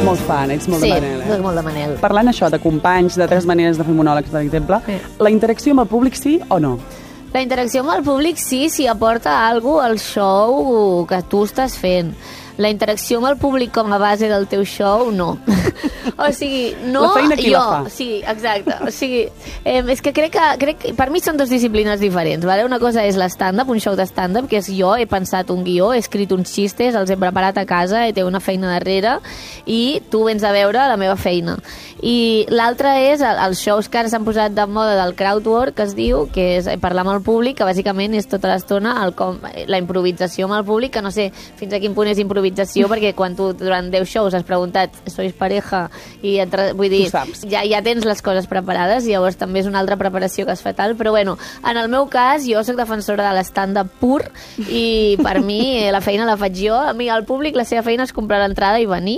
molt fan, ets molt de Manel. Sí, soc molt de Manel. Parlant això de companys, de 3 maneres de fer monòlegs, per exemple, la interacció amb el públic sí o no? La interacció amb el públic sí, si aporta alguna cosa al show que tu estàs fent. La interacció amb el públic com a base del teu show, no. O sigui, no... La feina qui la fa? Sí, exacte. O sigui, és que crec que per mi són 2 disciplines diferents. Vale? Una cosa és l'stand-up, un show de stand-up, que és jo, he pensat un guió, he escrit uns xistes, els he preparat a casa, té una feina darrere, i tu vens a veure la meva feina. I l'altre és els shows que ara s'han posat de moda del crowdwork, que es diu, que és parlar amb el públic, que bàsicament és tota l'estona la improvisació amb el públic, que no sé fins a quin punt és improvisació, perquè quan tu durant 10 shows has preguntat sois pareja, i vull dir, ja tens les coses preparades, i llavors també és una altra preparació que es fa tal, però bueno, en el meu cas jo soc defensora de l'stand-up pur, i per mi la feina la faig jo. A mi el públic la seva feina és comprar l'entrada i venir,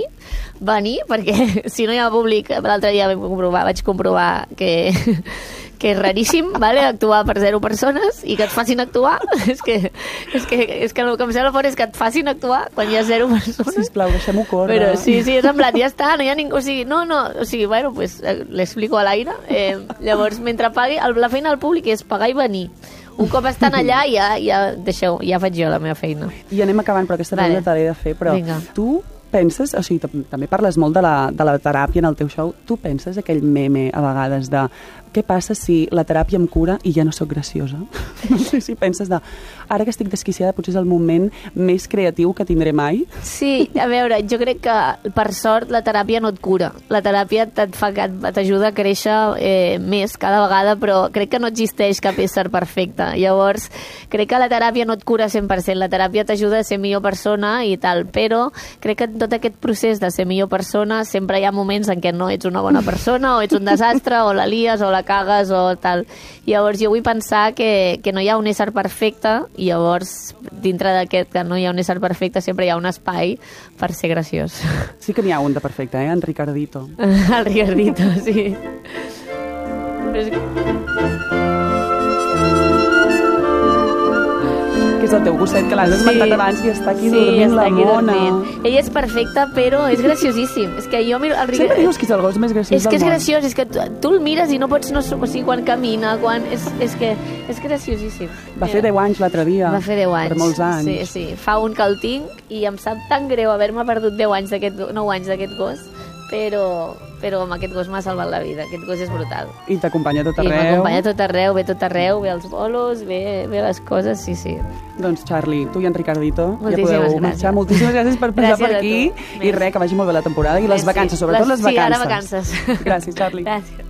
perquè si no hi ha públic, l'altre dia vaig comprovar que és raríssim, vale? Actuar per 0 persones i que et facin actuar. És que el que em sembla fort és que et facin actuar quan hi ha 0 persones. Sisplau, deixem-ho córrer. Però sí, és en plan, ja està, no hi ha ningú. O sigui, bueno, pues l'explico a l'aire. Llavors, mentre pagui, la feina del públic és pagar i venir. Un cop estan allà, ja faig jo la meva feina. I anem acabant, però aquesta pregunta te l'he de fer. Però tu penses, o sigui, també parles molt de la teràpia en el teu show, tu penses aquell meme a vegades de què passa si la teràpia em cura i ja no sóc graciosa? No sé si penses ara que estic desquiciada potser és el moment més creatiu que tindré mai? Sí, a veure, jo crec que per sort la teràpia no et cura. La teràpia t'ajuda a créixer més cada vegada, però crec que no existeix cap ésser perfecte. Llavors, crec que la teràpia no et cura 100%, la teràpia t'ajuda a ser millor persona i tal, però crec que en tot aquest procés de ser millor persona sempre hi ha moments en què no ets una bona persona, o ets un desastre, o la lies, o la cagues o tal. Llavors jo vull pensar que no hi ha un ésser perfecte, i llavors dintre d'aquest que no hi ha un ésser perfecte sempre hi ha un espai per ser graciós. Sí que n'hi ha un de perfecte, en Ricardito. El Ricardito, sí. Que és el teu gosset, que l'has esmentat abans i està aquí dormint la mona. Ell és perfecte, però és graciosíssim. És que jo miro el Ricardito... Sempre dius que és el gos més graciós del món. És que és graciós, és que tu el mires i no pots... O sigui, quan camina, és que és graciosíssim. Va fer 10 anys l'altre dia. Va fer 10 anys. Per molts anys. Sí. Fa un que el tinc i em sap tan greu haver-me perdut 9 anys d'aquest gos, però amb aquest gos m'ha salvat la vida. Aquest gos és brutal. I t'acompanya a tot arreu. I m'acompanya a tot arreu, ve als bolos, ve les coses, sí. Doncs, Charlie, tu i en Ricardito ja podeu marxar. Moltíssimes gràcies per passar per aquí. I res, que vagi molt bé la temporada i les vacances, sobretot les vacances. Sí, ara vacances. Gràcies, Charlie. Gràcies.